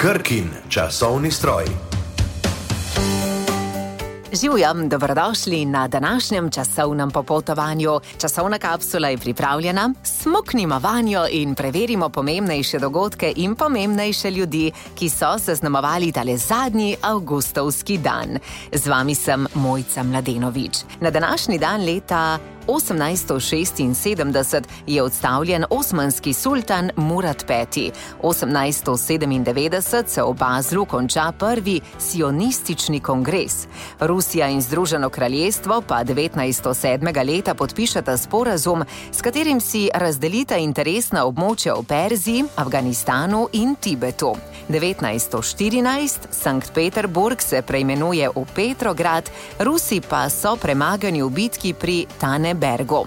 Krkin časovni stroj. Živjam, dobrodošli na današnjem časovnem popotovanju. Časovna kapsula je pripravljena, smuknimo vanjo in preverimo pomembnejše dogodke in pomembnejše ljudi, ki so zaznamovali tale zadnji avgustovski dan. Z vami sem Mojca Mladenovič. Na današnji dan leta 1876 je odstavljen osmanski sultan Murad V. 1897 se v Baslu konča prvi sionistični kongres. Rusija in Združeno kraljestvo pa 1907. leta podpišata sporazum, s katerim si razdelita interesna območja v Perziji, Afganistanu in Tibetu. 1914 Sankt Peterburg se preimenuje v Petrograd, Rusi pa so premagani v bitki pri Tannebergu.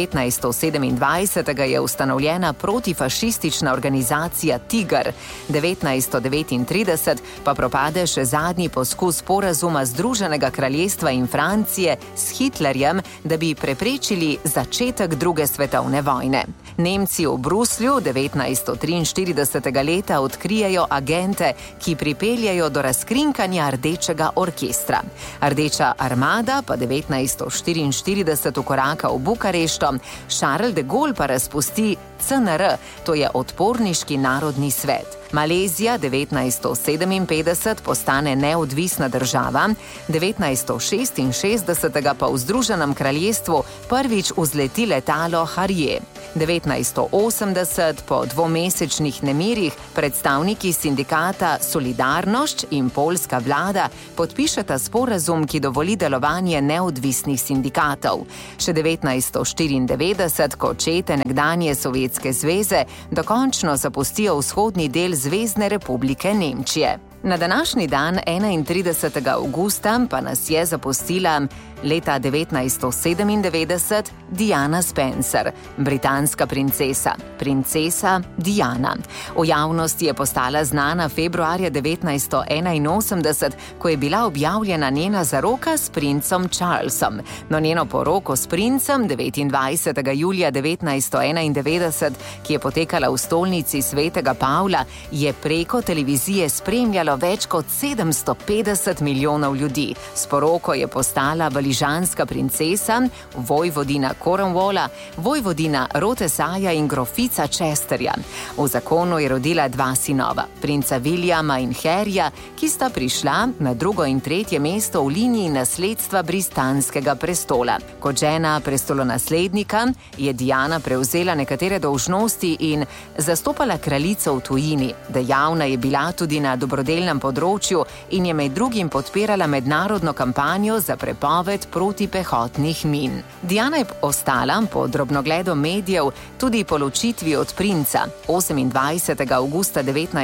1927. je ustanovljena protifašistična organizacija Tiger. 1939 pa propade še zadnji poskus sporazuma Združenega kraljestva in Francije s Hitlerjem, da bi preprečili začetek druge svetovne vojne. Nemci v Bruslju 1943. leta odkrijejo agente, ki pripeljajo do razkrinkanja Rdečega orkestra. Rdeča armada pa 1944 ukoraka v Bukarešto, Charles de Gaulle pa razpusti CNR, to je Odporniški narodni svet. Malezija 1957 postane neodvisna država, 1966. pa v Združenem kraljestvu prvič vzleti letalo Harrier. 1980 po dvomesečnih nemirih predstavniki sindikata Solidarność in poljska vlada podpišeta sporazum, ki dovoli delovanje neodvisnih sindikatov. Še 1994, ko čete nekdanje Sovjetske zveze dokončno zapustijo vzhodni del Zvezne republike Nemčije. Na današnji dan 31. avgusta pa nas je zapustila leta 1997 Diana Spencer, britanska princesa, princesa Diana. V javnosti je postala znana februarja 1981, ko je bila objavljena njena zaroka s princem Charlesom. No, njeno poroko s princem 29. julija 1991, ki je potekala v stolnici Svetega Pavla, je preko televizije spremljalo več kot 750 milijonov ljudi. S poroko je postala valižanska princesa, vojvodina Cornwalla, vojvodina Rotesaja in grofica Chesterja. V zakonu je rodila dva sinova, princa Williama in Harryja, ki sta prišla na drugo in tretje mesto v liniji nasledstva britanskega prestola. Kot žena prestolonaslednika je Diana prevzela nekatere dolžnosti in zastopala kraljico v tujini. Dejavna je bila tudi na dobrodelnem področju in je med drugim podpirala mednarodno kampanjo za prepoved protipehotnih min. Diana je ostala pod drobnogledom medijev tudi po ločitvi od princa 28. avgusta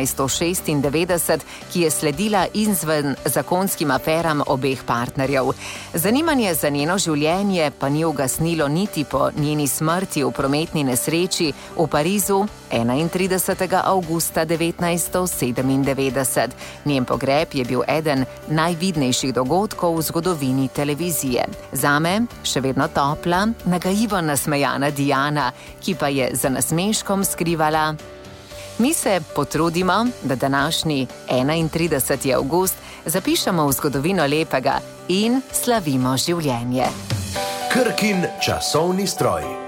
1996, ki je sledila izven zakonskim aferam obeh partnerjev. Zanimanje za njeno življenje pa ni ugasnilo niti po njeni smrti v prometni nesreči v Parizu 31. avgusta 1997. Njen pogreb je bil eden najvidnejših dogodkov v zgodovini televizije. Zame še vedno topla, nagajivo nasmejana Diana, ki pa je za nasmeškom skrivala: mi se potrudimo, da današnji 31. avgust zapišemo v zgodovino lepega in slavimo življenje. Krkin časovni stroj.